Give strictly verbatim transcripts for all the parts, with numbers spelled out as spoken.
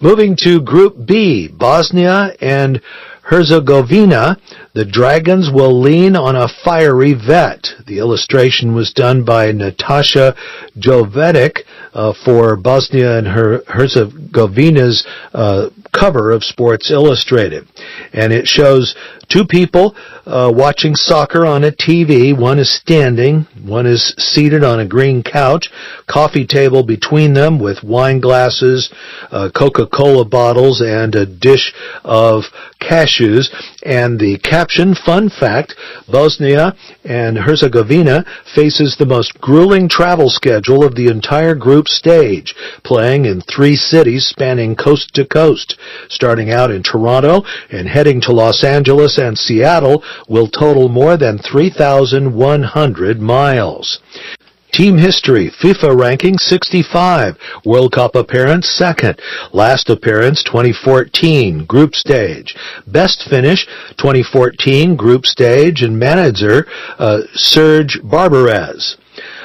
Moving to Group B, Bosnia and Herzegovina, the Dragons will lean on a fiery vet. The illustration was done by Natasha Jovedic uh, for Bosnia and Her- Herzegovina's uh, cover of Sports Illustrated. And it shows two people uh, watching soccer on a T V. One is standing, one is seated on a green couch, coffee table between them with wine glasses, uh, Coca-Cola bottles, and a dish of cashews. And the caption, fun fact, Bosnia and Herzegovina faces the most grueling travel schedule of the entire group stage, playing in three cities spanning coast to coast. Starting out in Toronto and heading to Los Angeles and Seattle will total more than three thousand one hundred miles. Team history, FIFA ranking sixty-five, World Cup appearance second, last appearance twenty fourteen, group stage, best finish twenty fourteen, group stage, and manager uh, Serge Barbarez.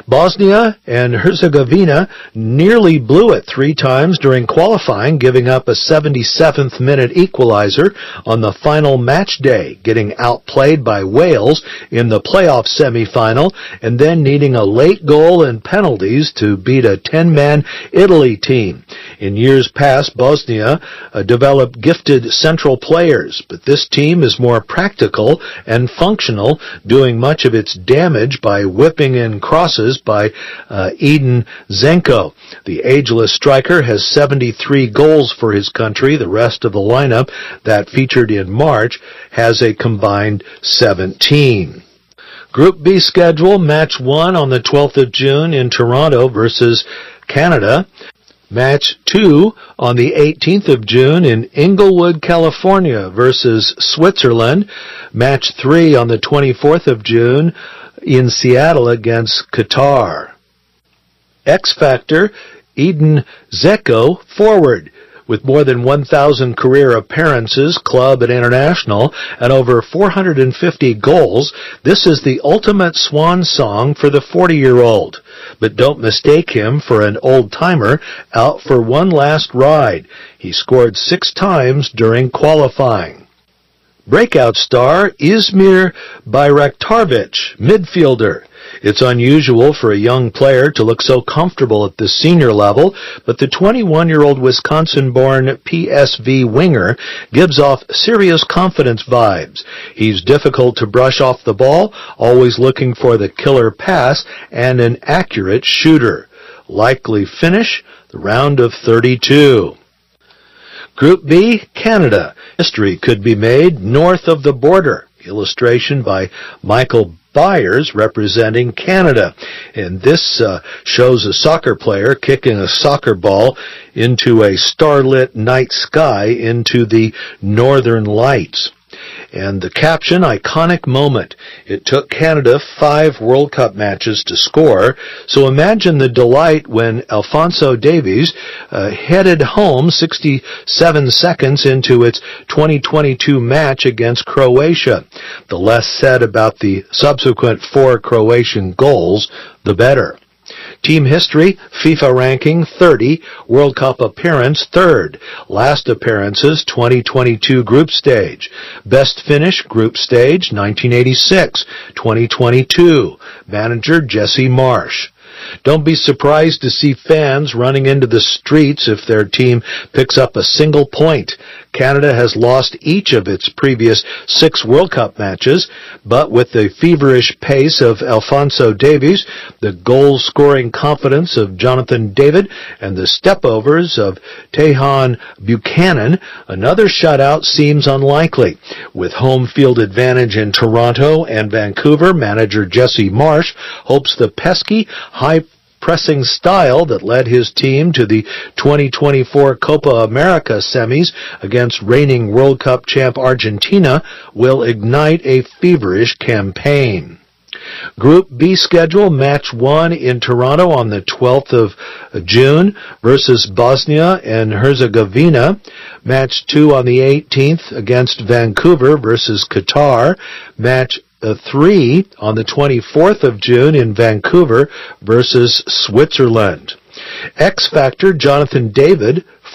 Bosnia and Herzegovina nearly blew it three times during qualifying, giving up a seventy-seventh minute equalizer on the final match day, getting outplayed by Wales in the playoff semifinal, and then needing a late goal and penalties to beat a ten-man Italy team. In years past, Bosnia uh, developed gifted central players, but this team is more practical and functional, doing much of its damage by whipping in crosses by uh, Edin Zenko. The ageless striker has seventy-three goals for his country. The rest of the lineup that featured in March has a combined seventeen. Group B schedule, match one on the twelfth of June in Toronto versus Canada. Match two on the eighteenth of June in Inglewood, California versus Switzerland. Match three on the twenty-fourth of June in Seattle against Qatar. X Factor, Edin Dzeko, forward. With more than one thousand career appearances, club and international, and over four hundred fifty goals, this is the ultimate swan song for the forty-year-old. But don't mistake him for an old-timer out for one last ride. He scored six times during qualifying. Breakout star Izmir Bayraktarvich, midfielder. It's unusual for a young player to look so comfortable at the senior level, but the twenty-one-year-old Wisconsin-born P S V winger gives off serious confidence vibes. He's difficult to brush off the ball, always looking for the killer pass, and an accurate shooter. Likely finish, the round of thirty-two. Group B, Canada. History could be made north of the border. Illustration by Michael Byers representing Canada. And this uh, shows a soccer player kicking a soccer ball into a starlit night sky into the northern lights. And the caption, iconic moment. It took Canada five World Cup matches to score, so imagine the delight when Alphonso Davies uh, headed home sixty-seven seconds into its twenty twenty-two match against Croatia. The less said about the subsequent four Croatian goals, the better. Team history, FIFA ranking thirty, World Cup appearance third, last appearances twenty twenty-two group stage, best finish group stage nineteen eighty-six, twenty twenty-two, manager Jesse Marsh. Don't be surprised to see fans running into the streets if their team picks up a single point. Canada has lost each of its previous six World Cup matches, but with the feverish pace of Alphonso Davies, the goal-scoring confidence of Jonathan David, and the stepovers of Tejan Buchanan, another shutout seems unlikely. With home field advantage in Toronto and Vancouver, manager Jesse Marsh hopes the pesky, high pressing style that led his team to the twenty twenty-four Copa America semis against reigning World Cup champ Argentina will ignite a feverish campaign. Group B schedule, match one in Toronto on the twelfth of June versus Bosnia and Herzegovina. Match two on the eighteenth against Vancouver versus Qatar. Match Uh, three on the twenty-fourth of June in Vancouver versus Switzerland. X Factor, Jonathan David,